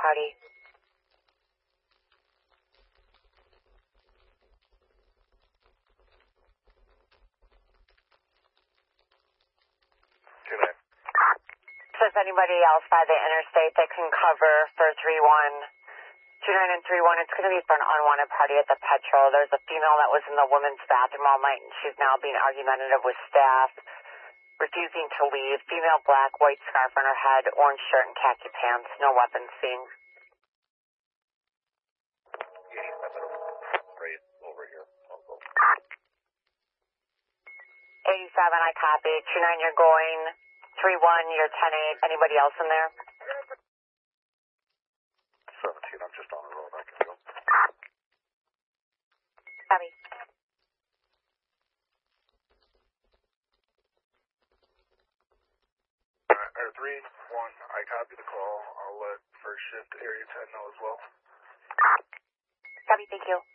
party. Says anybody else by the interstate that can cover for 3129 and 31. It's going to be for an unwanted party at the Petro. There's a female that was in the women's bathroom all night, and she's now being argumentative with staff, refusing to leave. Female, black, white scarf on her head, orange shirt and khaki pants. No weapons seen. Right over here. 87, I copy. 29, you're going. 31, you're 10-8. Anybody else in there? 17, I'm just on the road. I can go. Copy. Air 3-1, I copy the call. I'll let first shift area 10 know as well. Copy, thank you.